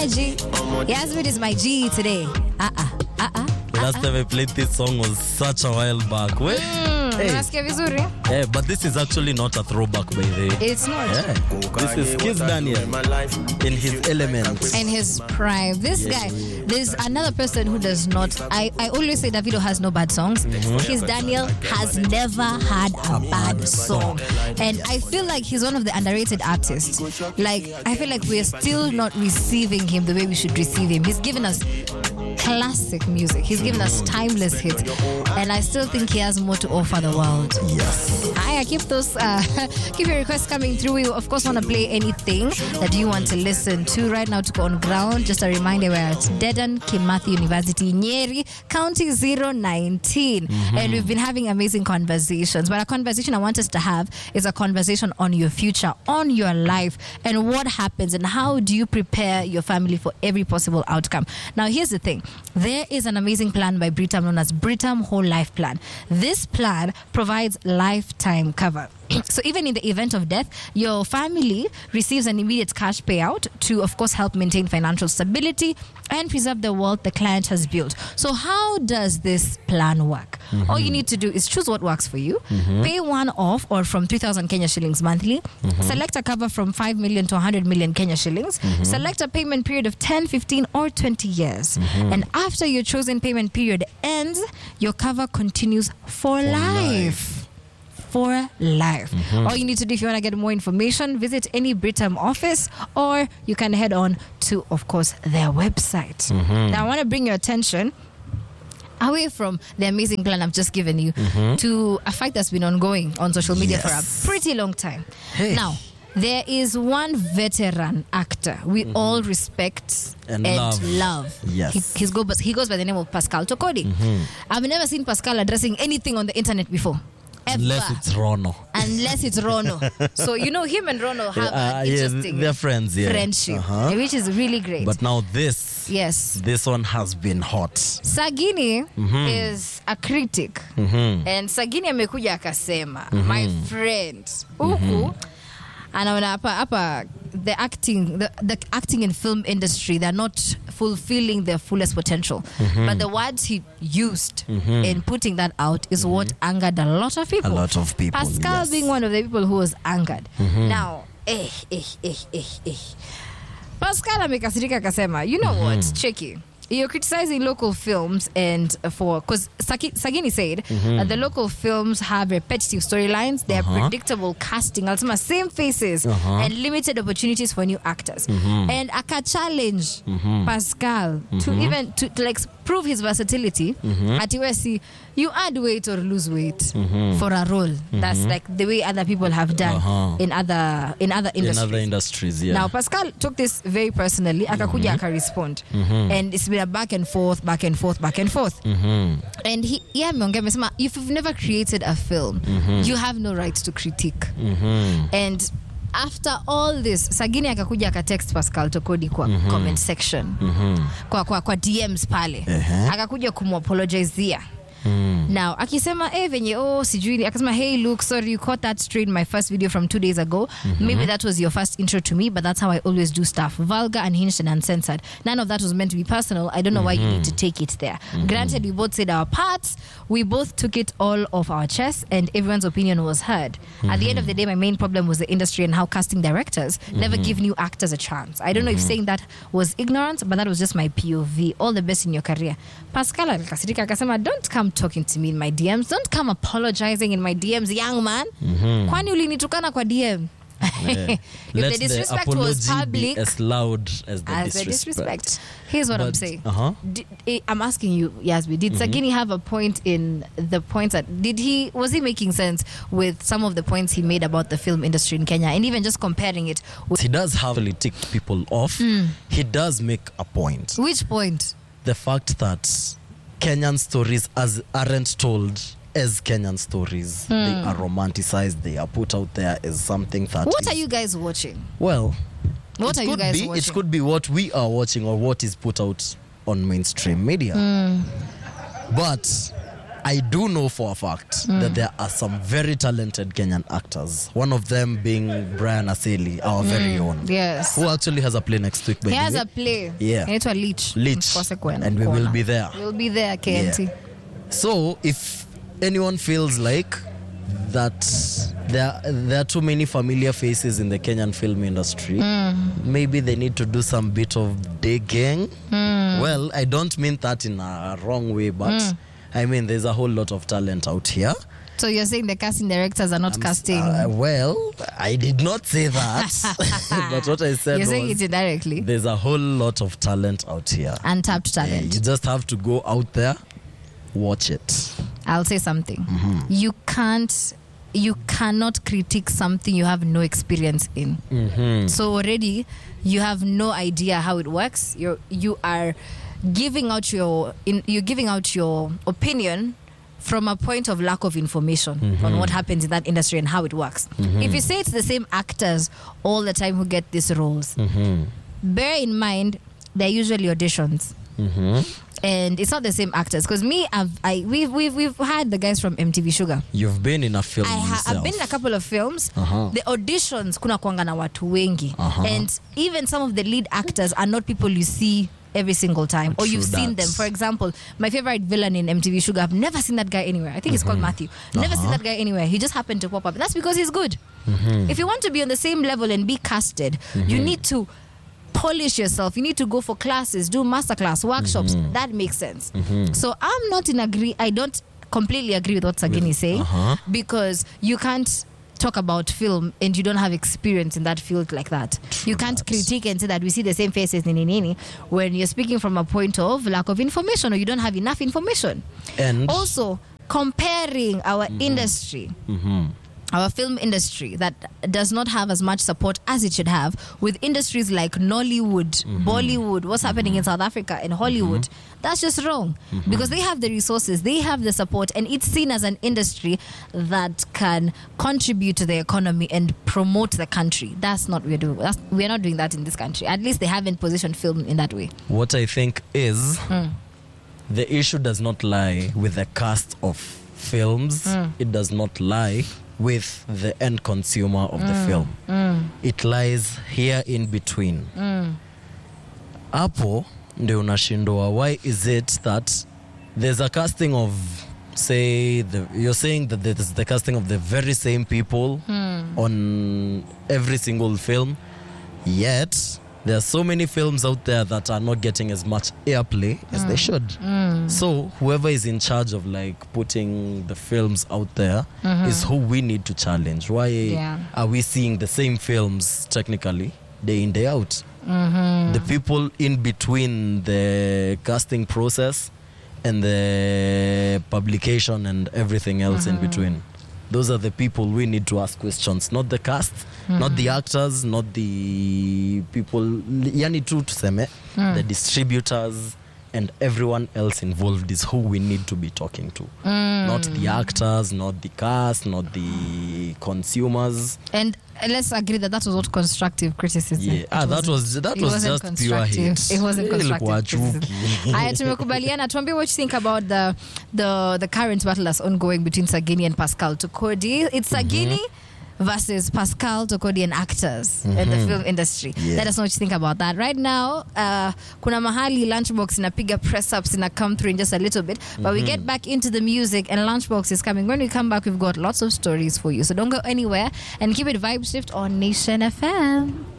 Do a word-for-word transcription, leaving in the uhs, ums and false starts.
my G. Yasmin is my G today. Uh-uh. Uh-uh. The last time I played this song was such a while back. Wait. Mm, Hey. Nasikia vizuri? Yeah, but this is actually not a throwback by the way. It's not. Yeah. This is Kiss Daniel in his element. In his prime. This guy, there's another person who does not. I, I always say Davido has no bad songs. Mm-hmm. Kiss Daniel has never had a bad song. And I feel like he's one of the underrated artists. Like, I feel like we're still not receiving him the way we should receive him. He's given us classic music. He's given us timeless hits. And I still think he has more to offer the world. Yes. I keep those, uh, keep your requests coming through. We, of course, want to play anything that you want to listen to. Right now, to go on ground, just a reminder, we're at Dedan Kimathi University, Nyeri, County zero nineteen. Mm-hmm. And we've been having amazing conversations. But a conversation I want us to have is a conversation on your future, on your life, and what happens, and how do you prepare your family for every possible outcome. Now, here's the thing. There is an amazing plan by Britam known as Britam Whole Life Plan. This plan provides lifetime cover. So even in the event of death, your family receives an immediate cash payout to, of course, help maintain financial stability and preserve the wealth the client has built. So how does this plan work? Mm-hmm. All you need to do is choose what works for you, mm-hmm. pay one off or from three thousand Kenya shillings monthly, mm-hmm. select a cover from five million to one hundred million Kenya shillings, mm-hmm. select a payment period of ten, fifteen or twenty years. Mm-hmm. And after your chosen payment period ends, your cover continues for, for life. life. For life. Mm-hmm. All you need to do if you want to get more information, visit any Britam office, or you can head on to, of course, their website. Mm-hmm. Now, I want to bring your attention away from the amazing plan I've just given you mm-hmm. to a fight that's been ongoing on social media yes. for a pretty long time. Hey. Now, there is one veteran actor we mm-hmm. all respect and, and love. love. Yes. He, he's go, he goes by the name of Pascal Tokodi. Mm-hmm. I've never seen Pascal addressing anything on the internet before. Ever. Unless it's Rono. Unless it's Rono. So, you know, him and Rono have uh, an interesting yeah, they're friends, yeah. friendship, uh-huh. which is really great. But now this, yes, this one has been hot. Sagini mm-hmm. is a critic. Mm-hmm. And Sagini amekuja akasema, mm-hmm. my friend, huku, mm-hmm. anaona hapa hapa the acting the, the acting in film industry, they're not fulfilling their fullest potential. Mm-hmm. But the words he used mm-hmm. in putting that out is mm-hmm. what angered a lot of people. A lot of people. Pascal yes. being one of the people who was angered. Mm-hmm. Now, eh, eh, eh, eh, eh. Pascal amekasirika akasema, you know mm-hmm. what, Cheki. You're criticizing local films and for because Sagini said mm-hmm. that the local films have repetitive storylines, they have uh-huh. predictable casting, also same faces uh-huh. and limited opportunities for new actors. Mm-hmm. And Aka challenge mm-hmm. Pascal mm-hmm. to even to, to like prove his versatility. Mm-hmm. At U S C, you add weight or lose weight mm-hmm. for a role. Mm-hmm. That's like the way other people have done uh-huh. in other in other industries. In other industries, yeah. Now Pascal took this very personally. Akakuja mm-hmm. aka respond, mm-hmm. and it's been a back and forth, back and forth, back and forth. Mm-hmm. And he, yeah, if you've never created a film, mm-hmm. you have no right to critique. Mm-hmm. And after all this, Sagini akakuja akatext Pascal Tokodi kwa mm-hmm. comment section, mm-hmm. kwa, kwa, kwa D Ms pale, uh-huh. akakuja kumapologizia. Mm. Now, akisema eh venye oh sijui akasema hey look sorry you caught that straight in my first video from two days ago. Mm-hmm. Maybe that was your first intro to me, but that's how I always do stuff. Vulgar, unhinged and uncensored. None of that was meant to be personal. I don't know mm-hmm. why you need to take it there. Mm-hmm. Granted, we both said our parts. We both took it all off our chests and everyone's opinion was heard. Mm-hmm. At the end of the day, my main problem was the industry and how casting directors mm-hmm. never give new actors a chance. I don't mm-hmm. know if saying that was ignorant, but that was just my P O V. All the best in your career. Pascal alikasirika akasema don't come talking to me in my D Ms. Don't come apologizing in my D Ms, young man. Mm-hmm. Kwani ulinitukana kwa D M? Yeah. If Let the disrespect the was public, be as loud as the as disrespect. the disrespect. Here's what but, I'm saying. Uh-huh. Did, I'm asking you, Yasmin, did mm-hmm. Sagini have a point in the points that did he was he making sense with some of the points he made about the film industry in Kenya, and even just comparing it with he does have really tick people off. Mm. He does make a point. Which point? The fact that Kenyan stories as aren't told as Kenyan stories. Hmm. They are romanticized. They are put out there as something that What is, are you guys watching? Well, what are you guys be, watching? It could be what we are watching or what is put out on mainstream media. Hmm. But I do know for a fact mm. that there are some very talented Kenyan actors. One of them being Brian Aseli, our mm. very own. Yes. Who actually has a play next week. He has a play. Yeah. It's a Leech. Leech. And we will be there. We'll be there, K N T. Yeah. So, if anyone feels like that there, there are too many familiar faces in the Kenyan film industry, mm. maybe they need to do some bit of digging. Mm. Well, I don't mean that in a wrong way, but mm. I mean there's a whole lot of talent out here. So you're saying the casting directors are not I'm, casting? Uh, well, I did not say that. But what I said You're was... saying it indirectly. There's a whole lot of talent out here. Untapped talent. Uh, you just have to go out there, watch it. I'll say something. Mm-hmm. You can't... You cannot critique something you have no experience in. Mm-hmm. So already, you have no idea how it works. You're, you are giving out your... In, you're giving out your opinion from a point of lack of information mm-hmm. on what happens in that industry and how it works. Mm-hmm. If you say it's the same actors all the time who get these roles, mm-hmm. bear in mind they're usually auditions. Mm-hmm. And it's not the same actors. Because me, I've, I, we've, we've, we've had the guys from M T V Sugar. You've been in a film I ha- yourself. I've been in a couple of films. Uh-huh. The auditions, kuna kuanga na watu wengi. Uh-huh. And even some of the lead actors are not people you see every single time, or True you've that. seen them. For example, my favorite villain in M T V Sugar, I've never seen that guy anywhere. I think it's called Matthew. Never Uh-huh. seen that guy anywhere. He just happened to pop up. That's because he's good. Mm-hmm. If you want to be on the same level and be casted, Mm-hmm. you need to polish yourself. You need to go for classes, do masterclass, workshops. Mm-hmm. That makes sense. Mm-hmm. So I'm not in agree. I don't completely agree with what Sagini is saying, uh-huh. because you can't talk about film and you don't have experience in that field like that. True you can't that. critique and say that we see the same faces nini nini when you're speaking from a point of lack of information, or you don't have enough information. And Also, comparing our mm-hmm. industry, mm-hmm. our film industry that does not have as much support as it should have, with industries like Nollywood, Mm-hmm. Bollywood, what's happening in South Africa and Hollywood, Mm-hmm. that's just wrong. Mm-hmm. Because they have the resources, they have the support, and it's seen as an industry that can contribute to the economy and promote the country. That's not what we're doing. That's, we're not doing that in this country. At least they haven't positioned film in that way. What I think is Mm. the issue does not lie with the cast of films. Mm. It does not lie with the end consumer of the Mm. film. Mm. It lies here in between. Mm. Hapo ndio unashindwa. Why is it that there's a casting of, say, the, you're saying that there's the casting of the very same people Mm. on every single film, yet there are so many films out there that are not getting as much airplay as they should. Mm. So whoever is in charge of like putting the films out there Mhm. is who we need to challenge. Why Yeah. are we seeing the same films technically day in, day out? Mm-hmm. The people in between the casting process and the publication and everything else in between. Those are the people we need to ask questions, not the cast, not the actors, not the people, yani tu tuseme, the distributors and everyone else involved is who we need to be talking to. Mm. Not the actors, not the cast, not the consumers. And uh, let's agree that that was not constructive criticism. Yeah. It Ah, that wasn't- was that it was wasn't just pure constructive. hate. It wasn't Ilikuwa constructive chuki. criticism. Aya, tumekubaliana. Tuambie what you think about the the the current battle that's ongoing between Sagini and Pascal Tokodi. It's Sagini versus Pascal Tokodi and actors in the film industry. Yeah. Let us know what you think about that. Right now, uh, kuna mahali Lunchbox inapiga press ups ina come through in just a little bit. But we get back into the music and Lunchbox is coming. When we come back, we've got lots of stories for you. So don't go anywhere and keep it vibe shift on Nation F M.